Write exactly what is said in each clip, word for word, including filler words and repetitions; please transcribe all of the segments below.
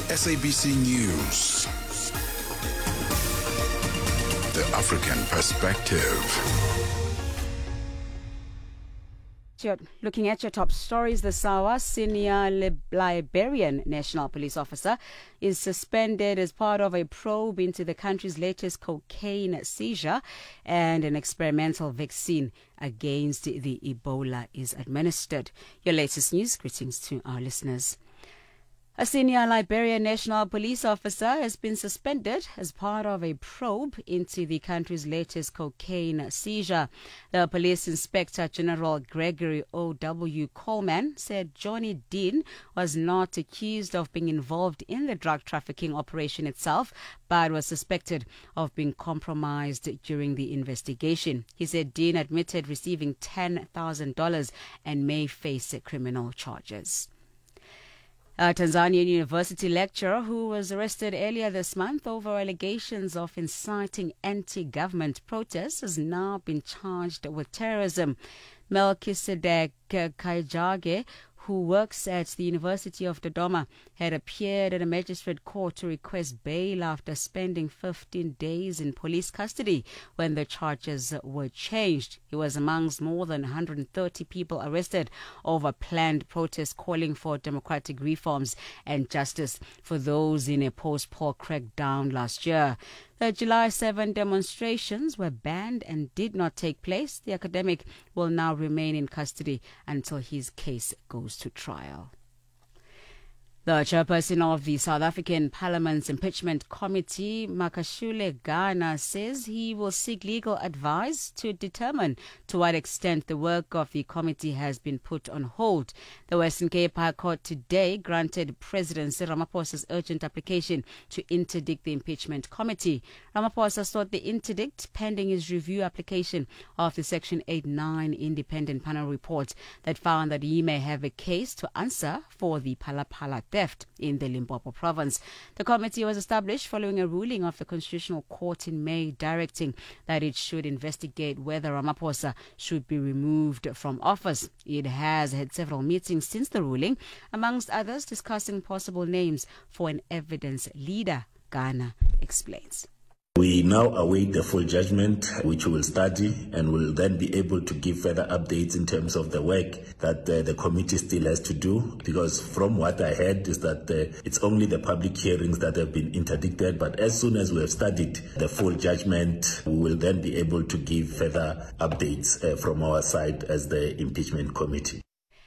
S A B C News. The African Perspective. Looking at your top stories this hour, senior Liberian National Police officer is suspended as part of a probe into the country's latest cocaine seizure, and an experimental vaccine against the Ebola is administered. Your latest news, greetings to our listeners. A senior Liberian National Police officer has been suspended as part of a probe into the country's latest cocaine seizure. The Police Inspector General Gregory O W Coleman said Johnny Dean was not accused of being involved in the drug trafficking operation itself, but was suspected of being compromised during the investigation. He said Dean admitted receiving ten thousand dollars and may face criminal charges. A Tanzanian university lecturer who was arrested earlier this month over allegations of inciting anti-government protests has now been charged with terrorism. Melchizedek Kaijage, who works at the University of Dodoma, had appeared at a magistrate court to request bail after spending fifteen days in police custody when the charges were changed. He was amongst more than one hundred thirty people arrested over planned protests calling for democratic reforms and justice for those in a post-Paul crackdown last year. The July seventh demonstrations were banned and did not take place. The academic will now remain in custody until his case goes to trial. The chairperson of the South African Parliament's Impeachment Committee, Makashule Ghana, says he will seek legal advice to determine to what extent the work of the committee has been put on hold. The Western Cape High Court today granted President Cyril Ramaphosa's urgent application to interdict the Impeachment Committee. Ramaphosa sought the interdict pending his review application of the Section eight nine independent panel report that found that he may have a case to answer for the Phala-Phala theft in the Limpopo province. The committee was established following a ruling of the Constitutional Court in May directing that it should investigate whether Ramaphosa should be removed from office. It has had several meetings since the ruling, amongst others discussing possible names for an evidence leader, Ghana explains. We now await the full judgment, which we will study and will then be able to give further updates in terms of the work that uh, the committee still has to do. Because from what I heard is that uh, it's only the public hearings that have been interdicted. But as soon as we have studied the full judgment, we will then be able to give further updates uh, from our side as the impeachment committee.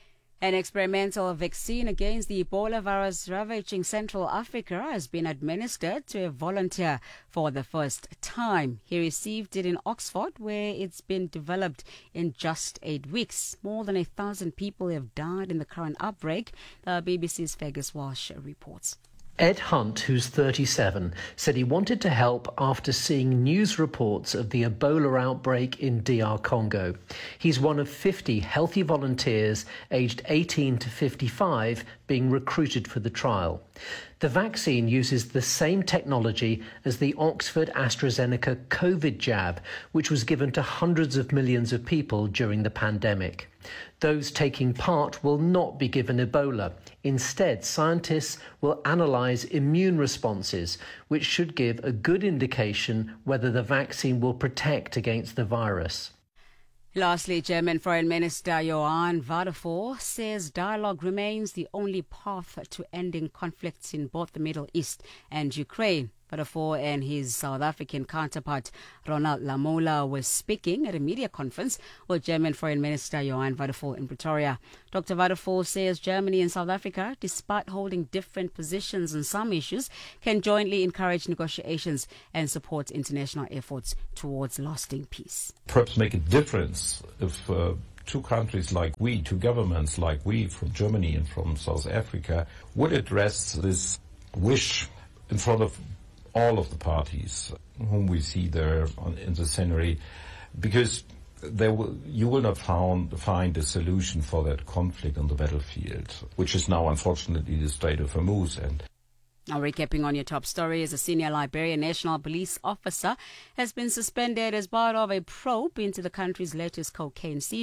An experimental vaccine against the Ebola virus ravaging Central Africa has been administered to a volunteer for the first time. He received it in Oxford, where it's been developed in just eight weeks. More than a thousand people have died in the current outbreak, the B B C's Fergus Walsh reports. Ed Hunt, who's thirty-seven, said he wanted to help after seeing news reports of the Ebola outbreak in D R Congo. He's one of fifty healthy volunteers aged eighteen to fifty-five being recruited for the trial. The vaccine uses the same technology as the Oxford AstraZeneca COVID jab, which was given to hundreds of millions of people during the pandemic. Those taking part will not be given Ebola. Instead, scientists will analyse immune responses, which should give a good indication whether the vaccine will protect against the virus. Lastly, German Foreign Minister Johann Vadefol says dialogue remains the only path to ending conflicts in both the Middle East and Ukraine. Vadefol and his South African counterpart Ronald Lamola were speaking at a media conference with German Foreign Minister Johann Vadefol in Pretoria. Doctor Vadefol says Germany and South Africa, despite holding different positions on some issues, can jointly encourage negotiations and support international efforts towards lasting peace. Perhaps make a difference if uh, two countries like we, two governments like we from Germany and from South Africa would address this wish in front of all of the parties whom we see there on, in the scenery, because there will, you will not found, find a solution for that conflict on the battlefield, which is now unfortunately the Strait of Hormuz. And Now, recapping on your top stories, a senior Liberian National Police officer has been suspended as part of a probe into the country's latest cocaine seizure.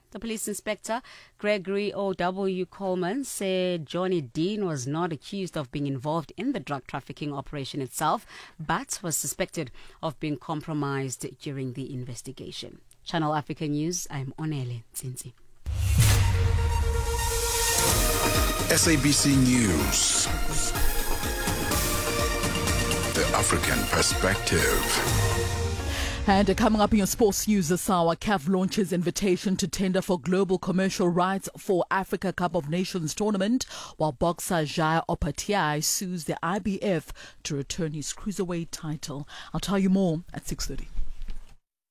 The police inspector, Gregory O W Coleman, said Johnny Dean was not accused of being involved in the drug trafficking operation itself, but was suspected of being compromised during the investigation. Channel Africa News, I'm Onele Tsinzi. S A B C News. The African Perspective. And coming up in your sports news this hour, C A F launches invitation to tender for global commercial rights for Africa Cup of Nations tournament, while boxer Jai Opatiai sues the I B F to return his cruiserweight title. I'll tell you more at six thirty.